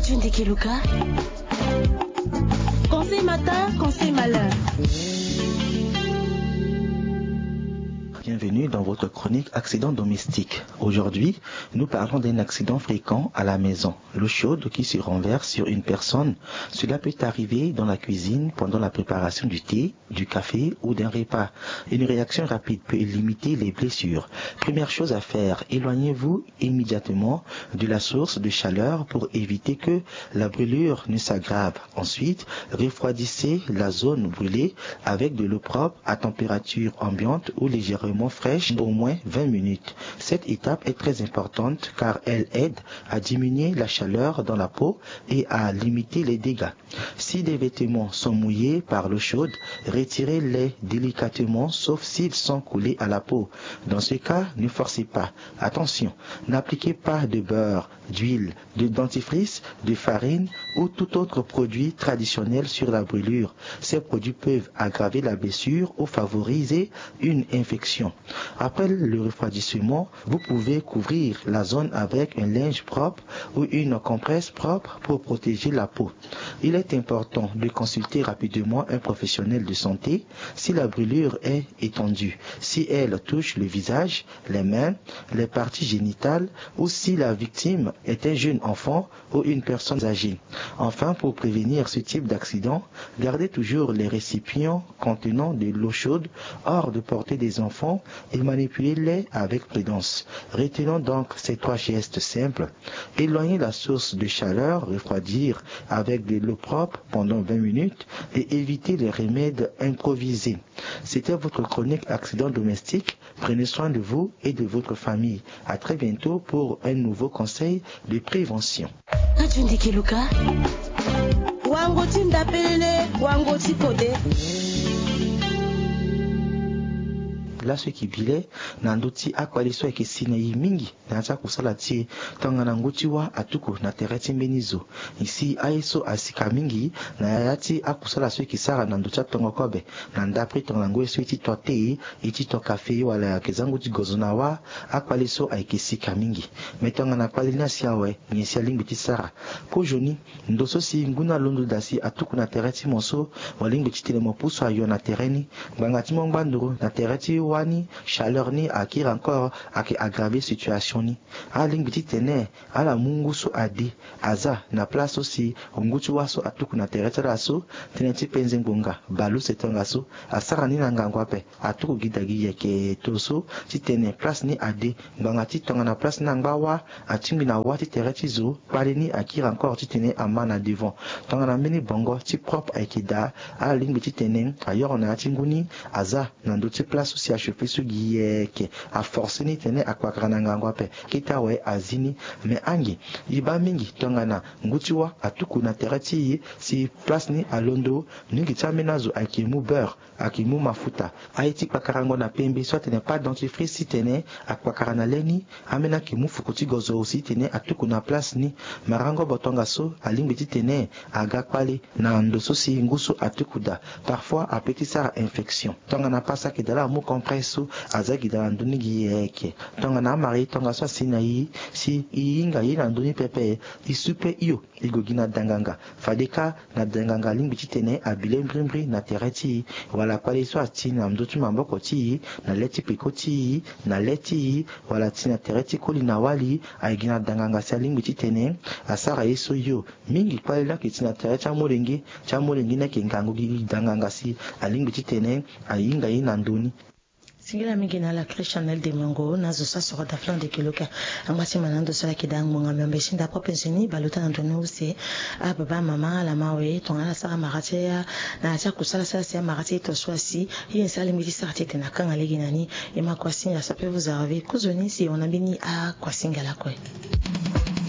Radio Ndekeluka. Conseil matin, conseil malheur. Bienvenue dans votre chronique accident domestique. Aujourd'hui, nous parlons d'un accident fréquent à la maison. L'eau chaude qui se renverse sur une personne. Cela peut arriver dans la cuisine pendant la préparation du thé, du café ou d'un repas. Une réaction rapide peut limiter les blessures. Première chose à faire, éloignez-vous immédiatement de la source de chaleur pour éviter que la brûlure ne s'aggrave. Ensuite, refroidissez la zone brûlée avec de l'eau propre à température ambiante ou légèrement fraîche au moins 20 minutes. Cette étape est très importante car elle aide à diminuer la chaleur dans la peau et à limiter les dégâts. Si des vêtements sont mouillés par l'eau chaude, retirez-les délicatement sauf s'ils sont collés à la peau. Dans ce cas, ne forcez pas. Attention, n'appliquez pas de beurre, d'huile, de dentifrice, de farine ou tout autre produit traditionnel sur la brûlure. Ces produits peuvent aggraver la blessure ou favoriser une infection. Après le refroidissement, vous pouvez couvrir la zone avec un linge propre ou une compresse propre pour protéger la peau. Il est important de consulter rapidement un professionnel de santé si la brûlure est étendue, si elle touche le visage, les mains, les parties génitales ou si la victime est un jeune enfant ou une personne âgée. Enfin, pour prévenir ce type d'accident, gardez toujours les récipients contenant de l'eau chaude hors de portée des enfants et manipulez-les avec prudence. Retenons donc ces 3 gestes simples. Éloignez la source de chaleur, refroidir avec de l'eau propre pendant 20 minutes et éviter les remèdes improvisés. C'était votre chronique accident domestique. Prenez soin de vous et de votre famille. À très bientôt pour un nouveau conseil de prévention. Radio Ndekeluka. Wangoti ndapelele, wangoti pode. Là ce qui bilait nanduti akwaliso ekisina yimingi nacha kusala tie tangana nguti wa atuko na tereti mbenizo isi aiso asika mingi na yati akusala so kisara nanducha tongo kobe na ndapri tonga ngwe so iti tote iti to cafe wala kezangu ti gozona wa akwaliso aikisika mingi metonga na kwalina siawe nyesi alingi ti sara ko joni ndoso si nguna londo dasi atuko na tereti monso walingi ti telemo puso ayo na tereni bangati mongbanduro na tereti wani chaleur ni akir encore aki aggraver situation ni aling biti tene ala mungu so adi aza na place aussi ngutu waso atuku na tereta raso teneti penze ngonga balu setonga so asara ni nangangwa pe atuku gidagi yeke toso ti tene place ni adi banga ti tonga na place nangba wa atingi na wati tereti zo pale ni akir encore ti tene amana devant tonga na mini bongo ti propre aikida aling biti tene ayor na atinguni aza na nduti place aussi choper ce guieke a forcer ni tene akwakana ngangwa pe kitawe azini me angi iba mingi tongana ngutiwa atuku na terati si place ni alondo ningi tamenazo akimu beurre akimu mafuta aiti pakarango na pembe soit tene pas dentifrice si tene akwakarana leni amena kimu fukuti gozo aussi tene atuku na place ni marango botonga so alimbiti tene agakwale na ndoso si ngusu atukuda parfois a petit ça infection tongana pasa ki dala mu compresso azaki da nduni giyeke tonga na mari tonga so sinayi si inga yina nduni pepe isupe iyo igogina danganga fadeka na danganga limbiti tene abile mbrimbri na tereti wala pale so atina mdotu mamboko ti na leti pikoti na leti wala tina tereti koli na wali aigina danganga salimbiti tene asara yeso yo mingi pale la kitina tereti chamolengi na kingango gi danganga si alimbiti tene ainga yina nduni Singila mingi na la crèche Chanel de Mango nazo sa sera d'aflan de Keluka angwasi manando sala kidang monga membeshi nda propensini baluta ndone usi baba mama la mawe tongala sara marate ya na acha kusala sala sia marate to swasi hii sala miti sarti tena kanga legi nani ema kwasi ya ça peut vous arriver kuzoni si on a bini a kwasinga la kwe